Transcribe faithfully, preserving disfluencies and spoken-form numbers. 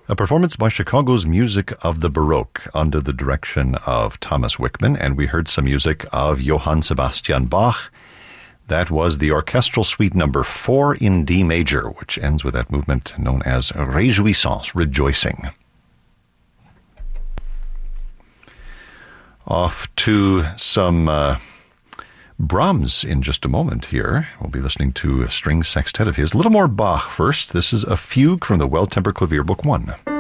A performance by Chicago's Music of the Baroque under the direction of Thomas Wickman, and we heard some music of Johann Sebastian Bach. That was the Orchestral Suite number four in D major, which ends with that movement known as Réjouissance, rejoicing. Off to some uh, Brahms in just a moment here. We'll be listening to a string sextet of his. A little more Bach first. This is a fugue from the Well-Tempered Clavier, Book one.